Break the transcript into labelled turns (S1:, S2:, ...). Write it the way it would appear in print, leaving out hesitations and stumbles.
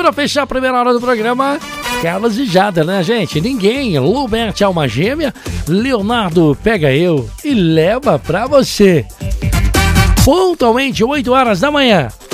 S1: pra fechar a primeira hora do programa, Carlos e Jader, né, gente? Ninguém. Lubert, Alma Gêmea, Leonardo, Pega Eu e Leva Pra Você. Pontualmente, 8 horas da manhã.